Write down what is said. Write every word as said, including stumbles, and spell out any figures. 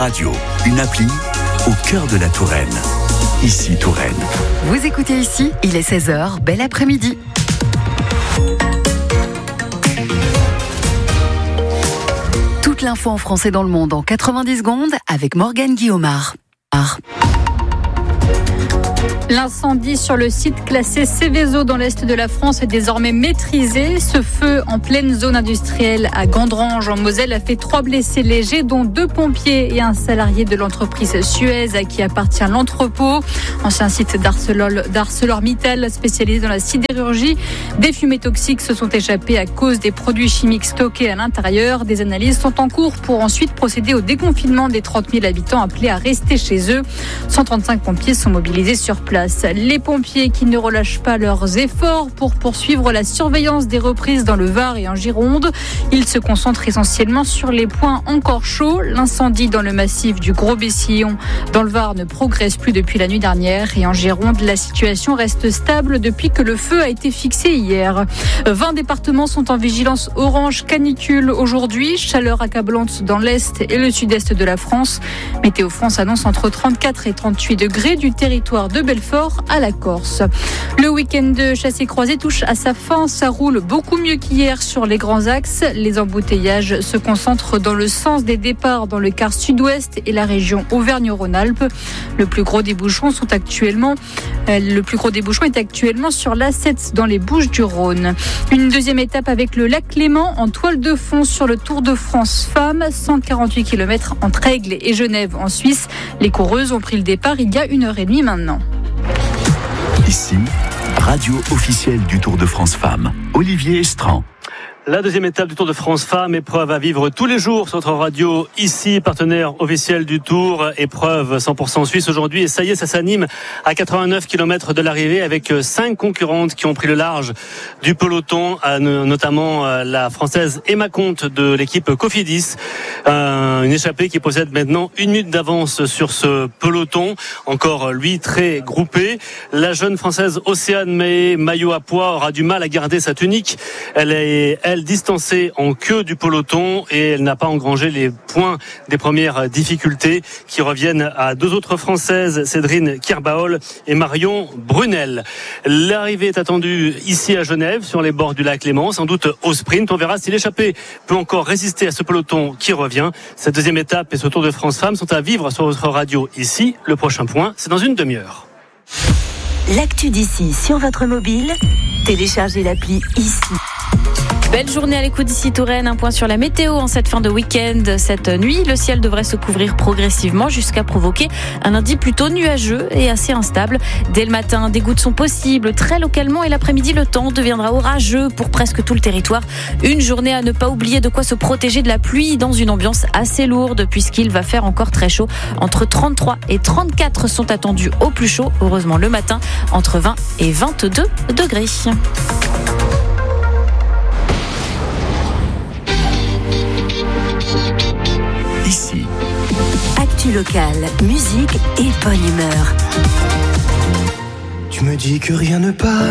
Radio, une appli au cœur de la Touraine. Ici Touraine. Vous écoutez Ici, il est seize heures, bel après-midi. Toute l'info en français dans le monde en quatre-vingt-dix secondes avec Morgane Guillaumard. L'incendie sur le site classé Céveso dans l'est de la France est désormais maîtrisé. Ce feu en pleine zone industrielle à Gandrange en Moselle a fait trois blessés légers, dont deux pompiers et un salarié de l'entreprise Suez à qui appartient l'entrepôt. Ancien site d'Arcelor, d'ArcelorMittal spécialisé dans la sidérurgie. Des fumées toxiques se sont échappées à cause des produits chimiques stockés à l'intérieur. Des analyses sont en cours pour ensuite procéder au déconfinement des trente mille habitants appelés à rester chez eux. cent trente-cinq pompiers sont mobilisés sur place. Les pompiers qui ne relâchent pas leurs efforts pour poursuivre la surveillance des reprises dans le Var et en Gironde. Ils se concentrent essentiellement sur les points encore chauds. L'incendie dans le massif du Gros-Bessillon dans le Var ne progresse plus depuis la nuit dernière. Et en Gironde, la situation reste stable depuis que le feu a été fixé hier. vingt départements sont en vigilance orange canicule aujourd'hui. Chaleur accablante dans l'est et le sud-est de la France. Météo France annonce entre trente-quatre et trente-huit degrés du territoire de Belfort à la Corse. Le week-end de chassé-croisé touche à sa fin. Ça roule beaucoup mieux qu'hier sur les grands axes. Les embouteillages se concentrent dans le sens des départs dans le quart sud-ouest et la région Auvergne-Rhône-Alpes. Le plus gros des bouchons sont actuellement, euh, le plus gros des bouchons est actuellement sur l'A sept dans les Bouches-du-Rhône. Une deuxième étape avec le lac Léman en toile de fond sur le Tour de France Femmes. cent quarante-huit kilomètres entre Aigle et Genève en Suisse. Les coureuses ont pris le départ il y a une heure et demie maintenant. Ici, radio officielle du Tour de France Femmes. Olivier Estran. La deuxième étape du Tour de France Femmes, épreuve à vivre tous les jours sur notre radio, ici, partenaire officiel du Tour, épreuve cent pour cent suisse aujourd'hui. Et ça y est, ça s'anime à quatre-vingt-neuf kilomètres de l'arrivée avec cinq concurrentes qui ont pris le large du peloton, notamment la Française Emma Comte de l'équipe Cofidis. Euh, une échappée qui possède maintenant une minute d'avance sur ce peloton, encore lui très groupé. La jeune Française Océane Mahé, maillot à pois, aura du mal à garder sa tunique. Elle est Elle distancée en queue du peloton et elle n'a pas engrangé les points des premières difficultés qui reviennent à deux autres Françaises, Cédrine Kerbaol et Marion Brunel. L'arrivée est attendue ici à Genève, sur les bords du lac Léman, sans doute au sprint. On verra si l'échappée peut encore résister à ce peloton qui revient. Cette deuxième étape et ce Tour de France Femmes sont à vivre sur votre radio ici. Le prochain point, c'est dans une demi-heure. L'actu d'ici sur votre mobile, téléchargez l'appli Ici. Belle journée à l'écoute d'ici Touraine. Un point sur la météo en cette fin de week-end. Cette nuit, le ciel devrait se couvrir progressivement jusqu'à provoquer un lundi plutôt nuageux et assez instable. Dès le matin, des gouttes sont possibles très localement et l'après-midi, le temps deviendra orageux pour presque tout le territoire. Une journée à ne pas oublier de quoi se protéger de la pluie dans une ambiance assez lourde puisqu'il va faire encore très chaud. Entre trente-trois et trente-quatre sont attendus au plus chaud. Heureusement le matin, entre vingt et vingt-deux degrés. Ici. Actu locale, musique et bonne humeur. Tu me dis que rien ne passe.